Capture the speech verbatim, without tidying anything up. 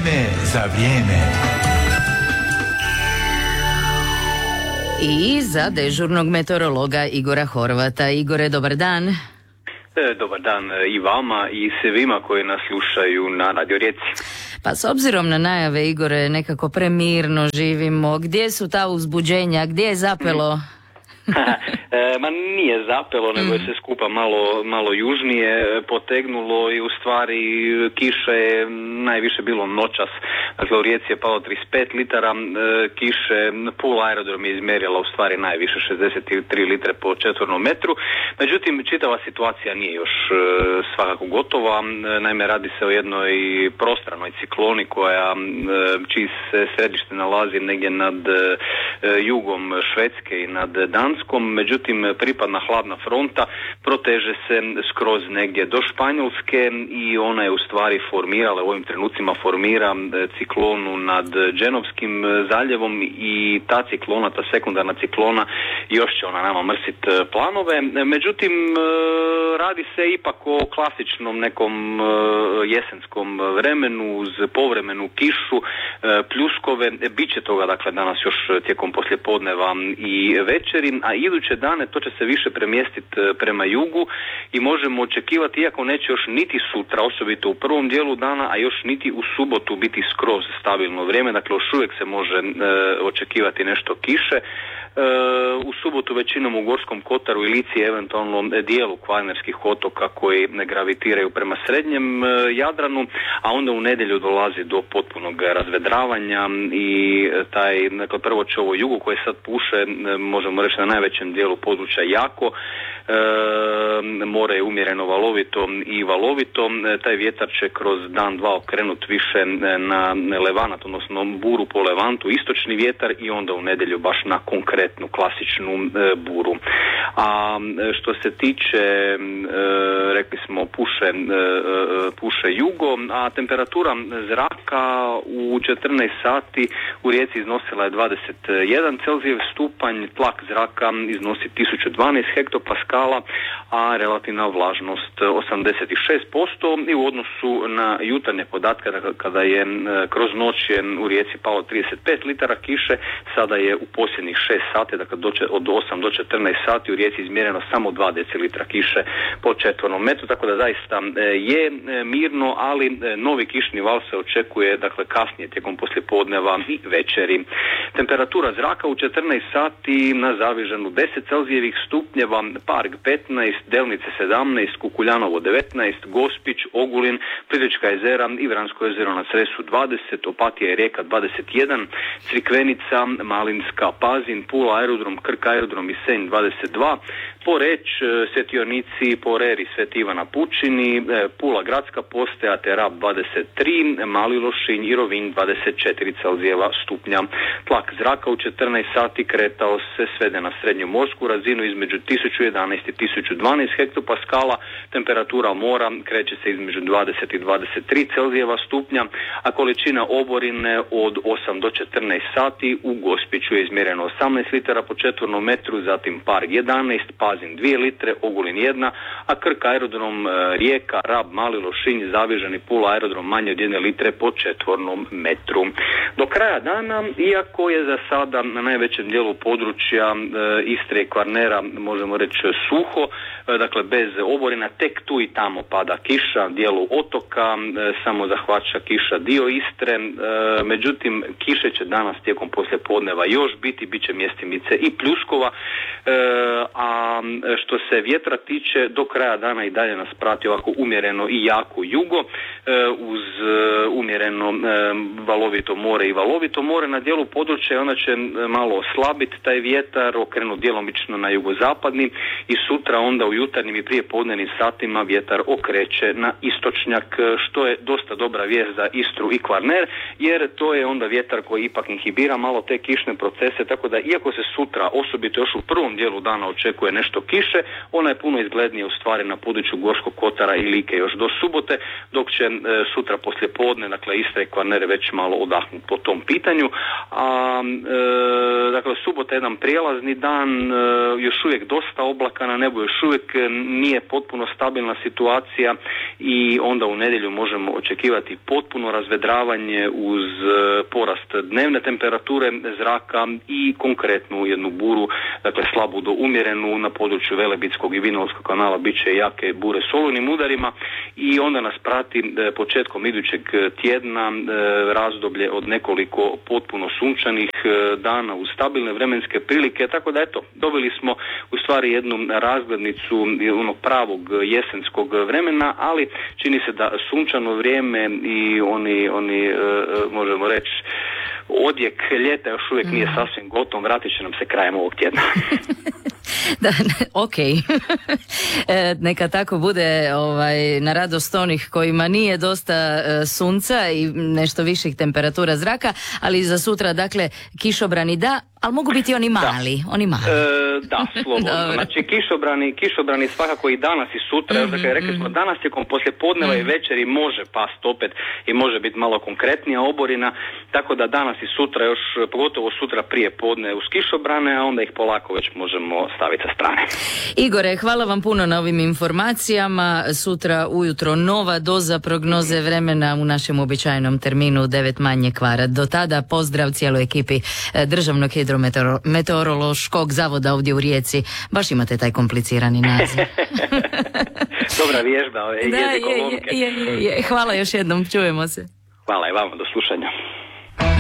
Vreme za vrijeme. I za dežurnog meteorologa Igora Horvata. Igore, dobar dan. E, dobar dan i vama i svima koji nas slušaju na Radio Rijeci. Pa s obzirom na najave, Igore, nekako premirno živimo. Gdje su ta uzbuđenja? Gdje je zapelo? e, ma nije zapelo, nego je se skupa malo, malo južnije potegnulo i u stvari kiše je najviše bilo noćas. Dakle, u Rijeci je palo trideset pet litara e, kiše, Pula aerodrom je izmjerila u stvari najviše šezdeset tri litre po četvornom metru. Međutim, čitava situacija nije još e, svakako gotova. E, naime, radi se o jednoj prostranoj cikloni koja, e, čiji se središte nalazi negdje nad e, jugom Švedske i nad Danskom. Međutim, pripadna hladna fronta proteže se skroz negdje do Španjolske i ona je u stvari formirala, u ovim trenucima formira ciklonu nad Dženovskim zaljevom i ta ciklona, ta sekundarna ciklona, još će ona nama mrsit planove. Međutim, radi se ipak o klasičnom nekom jesenskom vremenu uz povremenu kišu, pljuskove. Biće toga, dakle, danas još tijekom poslijepodneva i večeri, a iduće dane to će se više premjestiti prema jugu i možemo očekivati, iako neće još niti sutra, osobito u prvom dijelu dana, a još niti u subotu biti skroz stabilno vrijeme, dakle još uvijek se može e, očekivati nešto kiše. E, u subotu većinom u Gorskom kotaru i Lici, eventualno dijelu kvarnerskih otoka koji ne gravitiraju prema srednjem e, Jadranu, a onda u nedjelju dolazi do potpunog razvedravanja i taj, dakle, prvo će ovo jugu koje sad puše, e, možemo reći na najvećem dijelu područja jako, e, more je umjereno valovito i valovito, e, taj vjetar će kroz dan dva okrenut više na Levanat, odnosno buru po Levantu, istočni vjetar, i onda u nedjelju baš na konkretnu klasičnu e, buru. A što se tiče, e, rekli smo, puše, e, puše jugo, a temperatura zraka u četrnaest sati u Rijeci iznosila je dvadeset jedan Celzijev stupanj, tlak zraka iznosi tisuću dvanaest hektopaskala, a relativna vlažnost osamdeset šest posto i u odnosu na jutarnje podatke, kada je kroz noć je u Rijeci palo trideset pet litara kiše, sada je u posljednjih šest sati, dakle od osam do četrnaest sati u Rijeci izmjereno samo dva decilitra kiše po četvornom metru, tako da zaista je mirno, ali novi kišni val se očekuje, dakle, kasnije tijekom poslijepodneva i večeri. Temperatura zraka u četrnaest sati na Zavižanu deset Celzijevih stupnjeva, Park petnaest, Delnice sedamnaest, Kukuljanovo devetnaest, Gospić, Ogulin, Plitvička jezera i Vransko jezero na Cresu dvadeset, Opatija i Rijeka dvadeset jedan, Crikvenica, Malinska, Pazin, Pula aerodrom, Krk aerodrom i Senj dvadeset dva, Poreć, Svetionici, Poreri, Sveti Ivana Pučini, Pula gradska postaja te Rab dvadeset tri, Mali Lošinj i Rovinj dvadeset četiri Celzijeva stupnja. Tlak zraka u četrnaest sati kretao se svede na srednju morsku razinu između tisuću jedanaest i tisuću dvanaest hektopaskala, temperatura mora kreće se između dvadeset i dvadeset tri Celzijeva stupnja, a količina oborine od osam do četrnaest sati u Gospiću je izmjereno osamnaest litara po četvornom metru, zatim Park jedanaest, Pazin dvije litre, Ogulin jedna, a Krk aerodrom, Rijeka, Rab, Mali Lošinj, Zavižan i Pula aerodrom manje od jedne litre po četvornom metru. Do kraja dana, iako je za sada na najvećem dijelu područja e, Istre i Kvarnera, možemo reći, suho, e, dakle bez oborina, tek tu i tamo pada kiša, dijelu otoka e, samo zahvaća kiša dio Istre, e, međutim kiše će danas tijekom poslijepodneva još biti, bit će mjestimice i pljuskova, e, a što se vjetra tiče, do kraja dana i dalje nas prati ovako umjereno i jako jugo, e, uz e, umjereno e, valovito more i valovito more na dijelu područja, onda će malo oslabiti taj vjetar, okrenut djelomično na jugozapadni i sutra onda u jutarnjim i prijepodnevnim satima vjetar okreće na istočnjak, što je dosta dobra vijest za Istru i Kvarner, jer to je onda vjetar koji ipak inhibira malo te kišne procese, tako da iako se sutra, osobito još u prvom dijelu dana, očekuje nešto kiše, ona je puno izglednija u stvari na području Gorskog kotara i Like još do subote, dok će e, sutra poslijepodne, dakle, Istra i Kvarner već malo odahnuti po tom pitanju. A e, dakle, subota je jedan prijelazni dan, e, još uvijek dosta oblaka na nebu, još uvijek uvijek nije potpuno stabilna situacija i onda u nedjelju možemo očekivati potpuno razvedravanje uz porast dnevne temperature zraka i konkretnu jednu buru, dakle slabu do umjerenu na području Velebitskog i Vinodolskog kanala bit će jake bure s olujnim udarima i onda nas prati početkom idućeg tjedna razdoblje od nekoliko potpuno sunčanih dana uz stabilne vremenske prilike, tako da eto, dobili smo u stvari jednu razglednicu onog pravog jesenskog vremena, ali čini se da sunčano vrijeme i oni, oni možemo reći odjek ljeta još uvijek nije sasvim gotov, vratit će nam se krajem ovog tjedna. Da, ok. e, neka tako bude ovaj, na radost onih kojima nije dosta e, sunca i nešto viših temperatura zraka, ali za sutra, dakle, kišobrani da, ali mogu biti oni mali. Da, oni mali. E, da slobodno. Znači, kišobrani, kišobrani svakako i danas i sutra. Mm-hmm, dakle, rekli smo, danas tijekom poslijepodneva mm-hmm. i večeri može past opet i može biti malo konkretnija oborina, tako da danas i sutra još, pogotovo sutra prije podne uz kišobrane, a onda ih polako već možemo staviti sa strane. Igore, hvala vam puno na ovim informacijama. Sutra ujutro nova doza prognoze vremena u našem uobičajenom terminu devet manje kvara. Do tada pozdrav cijeloj ekipi Državnog hidrometeorološkog zavoda ovdje u Rijeci. Baš imate taj komplicirani naziv. Dobra vježba, ove, da, je, je, je, je. Hvala još jednom, čujemo se. Hvala i vama, do slušanja.